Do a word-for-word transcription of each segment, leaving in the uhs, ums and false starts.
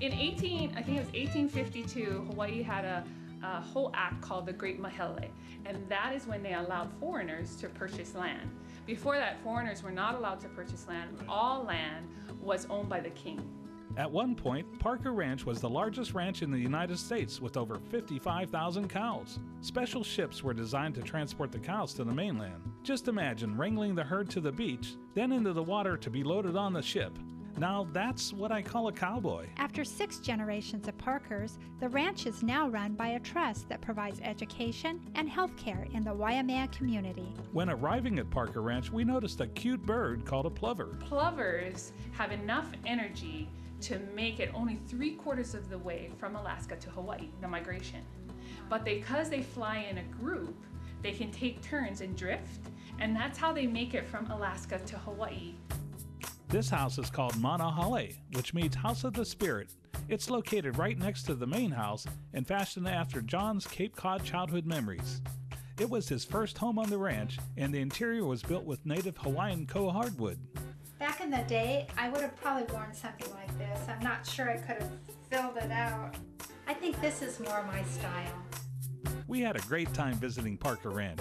in eighteen, I think it was eighteen fifty-two, Hawaii had a, a whole act called the Great Mahele, and that is when they allowed foreigners to purchase land. Before that, foreigners were not allowed to purchase land. All land was owned by the king. At one point, Parker Ranch was the largest ranch in the United States with over fifty-five thousand cows. Special ships were designed to transport the cows to the mainland. Just imagine wrangling the herd to the beach, then into the water to be loaded on the ship. Now that's what I call a cowboy. After six generations of Parkers, the ranch is now run by a trust that provides education and health care in the Waimea community. When arriving at Parker Ranch, we noticed a cute bird called a plover. Plovers have enough energy to make it only three quarters of the way from Alaska to Hawaii, the migration. But because they fly in a group, they can take turns and drift, and that's how they make it from Alaska to Hawaii. This house is called Manahale, which means House of the Spirit. It's located right next to the main house and fashioned after John's Cape Cod childhood memories. It was his first home on the ranch, and the interior was built with native Hawaiian co-hardwood. Back in the day, I would have probably worn something like this. I'm not sure I could have filled it out. I think this is more my style. We had a great time visiting Parker Ranch.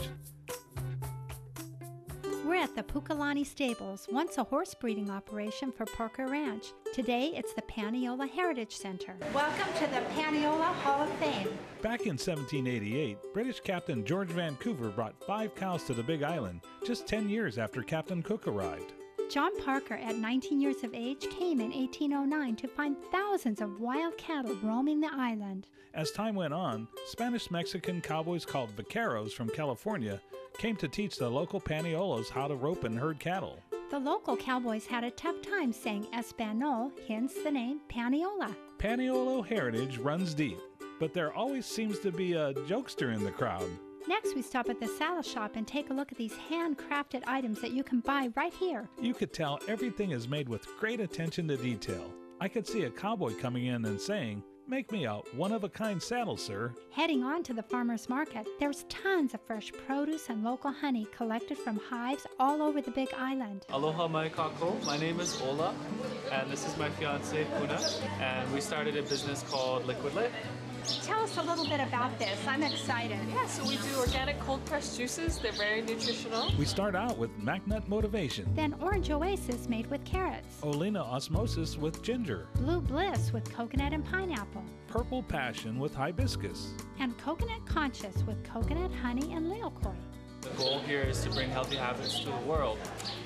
We're at the Pukalani Stables, once a horse breeding operation for Parker Ranch. Today, it's the Paniyola Heritage Center. Welcome to the Paniyola Hall of Fame. Back in seventeen eighty-eight, British Captain George Vancouver brought five cows to the Big Island, just ten years after Captain Cook arrived. John Parker, at nineteen years of age, came in eighteen oh nine to find thousands of wild cattle roaming the island. As time went on, Spanish-Mexican cowboys called vaqueros from California came to teach the local Paniolas how to rope and herd cattle. The local cowboys had a tough time saying Espanol, hence the name Paniola. Paniolo heritage runs deep, but there always seems to be a jokester in the crowd. Next, we stop at the saddle shop and take a look at these handcrafted items that you can buy right here. You could tell everything is made with great attention to detail. I could see a cowboy coming in and saying, "Make me a one-of-a-kind saddle, sir." Heading on to the farmer's market, there's tons of fresh produce and local honey collected from hives all over the Big Island. Aloha mai kako. My name is Ola, and this is my fiance Puna, and we started a business called Liquid Lit. Tell us a little bit about this. I'm excited. Yeah, so we do organic cold pressed juices. They're very nutritional. We start out with Macnut Motivation, Then Orange Oasis made with carrots, Olina Osmosis with ginger, Blue Bliss with coconut and pineapple, Purple Passion with hibiscus. and Coconut Conscious with coconut, honey, and leokoi. The goal here is to bring healthy habits to the world,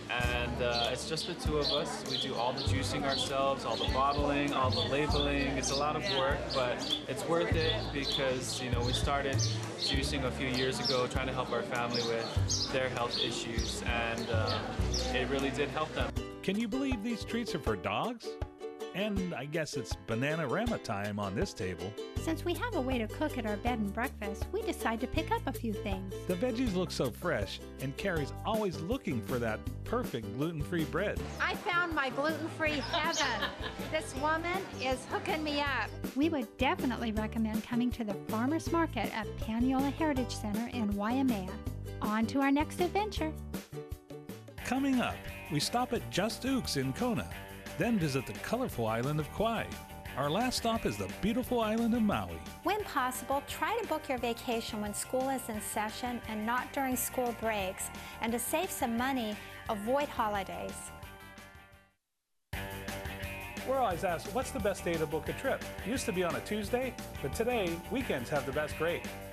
and uh, it's just the two of us. We do all the juicing ourselves, all the bottling, all the labeling. It's a lot of work, but it's worth it because, you know, we started juicing a few years ago, trying to help our family with their health issues, and uh, it really did help them. Can you believe these treats are for dogs? And I guess it's Bananarama time on this table. Since we have a way to cook at our bed and breakfast, we decide to pick up a few things. The veggies look so fresh, and Carrie's always looking for that perfect gluten-free bread. I found my gluten-free heaven. This woman is hooking me up. We would definitely recommend coming to the Farmers Market at Paniyola Heritage Center in Waimea. On to our next adventure. Coming up, we stop at Just Ooks in Kona, then visit the colorful island of Kauai. Our last stop is the beautiful island of Maui. When possible, try to book your vacation when school is in session and not during school breaks. And to save some money, avoid holidays. We're always asked, what's the best day to book a trip? It used to be on a Tuesday, but today, weekends have the best rate.